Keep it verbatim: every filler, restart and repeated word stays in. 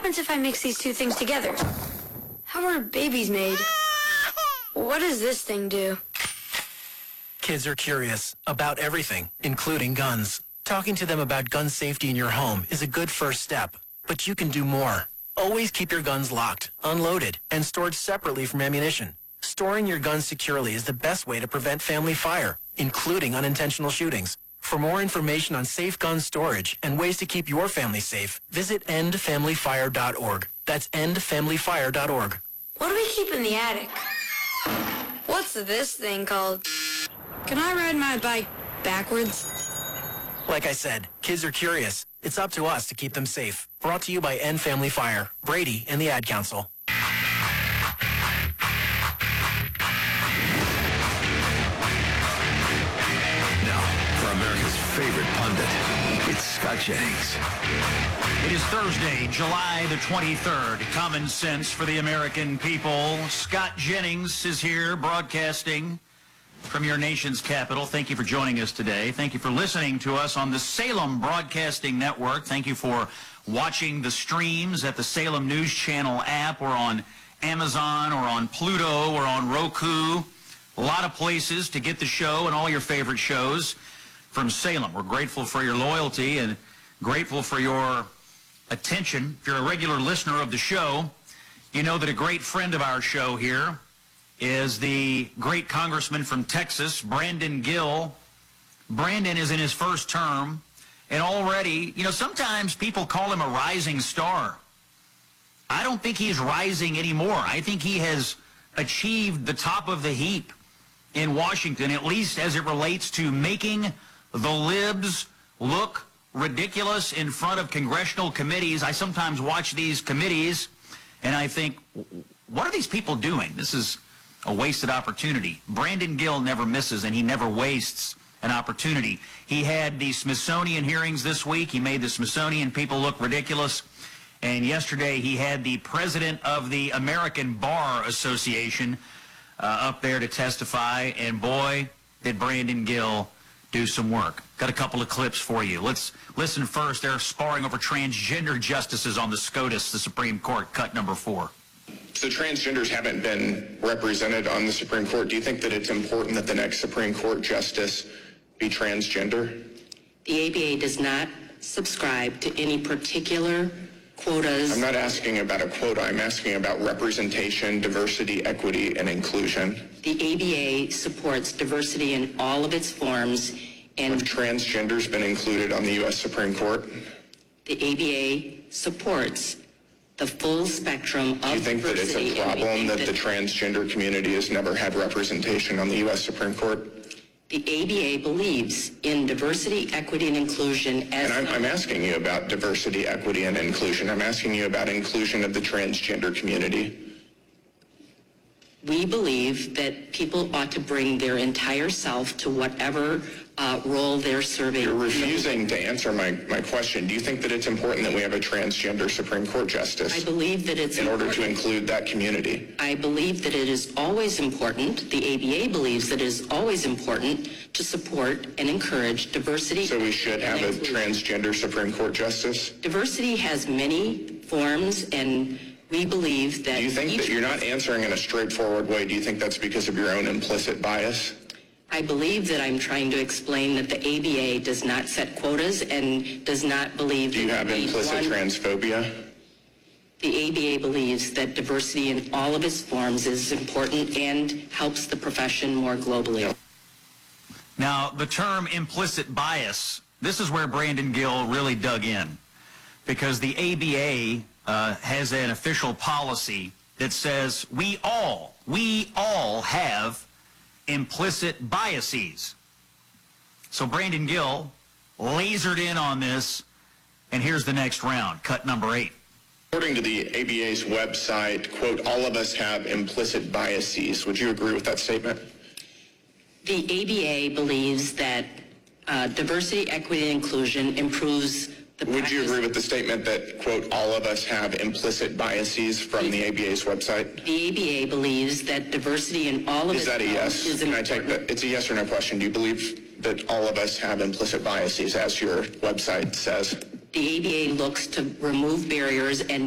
happens if I mix these two things together? How are babies made? What does this thing do? Kids are curious about everything, including guns. Talking to them about gun safety in your home is a good first step, but you can do more. Always keep your guns locked, unloaded, and stored separately from ammunition. Storing your guns securely is the best way to prevent family fire, including unintentional shootings. For more information on safe gun storage and ways to keep your family safe, visit end family fire dot org. That's end family fire dot org. What do we keep in the attic? What's this thing called? Can I ride my bike backwards? Like I said, kids are curious. It's up to us to keep them safe. Brought to you by End Family Fire, Brady, and the Ad Council. Now, for America's favorite pundit, it's Scott Jennings. It is Thursday, July the twenty-third. Common sense for the American people. Scott Jennings is here broadcasting from your nation's capital. Thank you for joining us today. Thank you for listening to us on the Salem Broadcasting Network. Thank you for watching the streams at the Salem News Channel app or on Amazon or on Pluto or on Roku. A lot of places to get the show and all your favorite shows from Salem. We're grateful for your loyalty and grateful for your attention. If you're a regular listener of the show, you know that a great friend of our show here is the great congressman from Texas, Brandon Gill. Brandon is in his first term, and already, you know, sometimes people call him a rising star. I don't think he's rising anymore. I think he has achieved the top of the heap in Washington, at least as it relates to making the libs look ridiculous in front of congressional committees. I sometimes watch these committees, and I think, what are these people doing? This is a wasted opportunity. Brandon Gill never misses, and he never wastes an opportunity. He had the Smithsonian hearings this week. He made the Smithsonian people look ridiculous. And yesterday he had the president of the American Bar Association uh, up there to testify. And boy, did Brandon Gill do some work. Got a couple of clips for you. Let's listen first. They're sparring over transgender justices on the SCOTUS, the Supreme Court, cut number four. So transgenders haven't been represented on the Supreme Court. Do you think that it's important that the next Supreme Court justice be transgender? The A B A does not subscribe to any particular quotas. I'm not asking about a quota. I'm asking about representation, diversity, equity, and inclusion. The A B A supports diversity in all of its forms. And have transgenders been included on the U S Supreme Court? The A B A supports the full spectrum of diversity. Do you think that it's a problem that, that the transgender community has never had representation on the U S Supreme Court? The A B A believes in diversity, equity, and inclusion as... And I'm, I'm asking you about diversity, equity, and inclusion. I'm asking you about inclusion of the transgender community. We believe that people ought to bring their entire self to whatever uh, role they're serving. You're refusing to answer my, my question. Do you think that it's important that we have a transgender Supreme Court justice? I believe that it's in important. order to include that community. I believe that it is always important, the A B A believes that it is always important to support and encourage diversity. So we should have a transgender Supreme Court justice? Diversity has many forms, and we believe that... Do you think that you're not answering in a straightforward way? Do you think that's because of your own implicit bias? I believe that I'm trying to explain that the A B A does not set quotas and does not believe... Do you have implicit transphobia? The A B A believes that diversity in all of its forms is important and helps the profession more globally. Now, the term implicit bias, this is where Brandon Gill really dug in, because the A B A uh, has an official policy that says we all, we all have implicit biases. So Brandon Gill lasered in on this, and here's the next round, cut number eight. According to the A B A's website, quote, all of us have implicit biases. Would you agree with that statement? The A B A believes that uh, diversity, equity, and inclusion improves the Would practice. you agree with the statement that, quote, all of us have implicit biases from the A B A's website? The A B A believes that diversity in all of Is its that a yes? is Can I important. take that? It's a yes or no question. Do you believe that all of us have implicit biases, as your website says? The A B A looks to remove barriers and